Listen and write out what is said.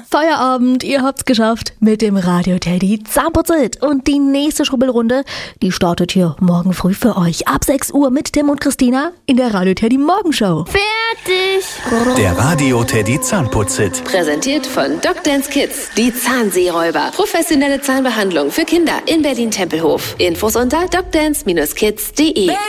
Feierabend, ihr habt's geschafft mit dem Radio Teddy Zahnputzit. Und die nächste Schrubbelrunde, die startet hier morgen früh für euch ab 6 Uhr mit Tim und Christina in der Radio Teddy Morgenshow. Fertig! Der Radio Teddy Zahnputzit. Präsentiert von Dance Kids, die Zahnseeräuber. Professionelle Zahnbehandlung für Kinder in Berlin-Tempelhof. Infos unter docdance-kids.de.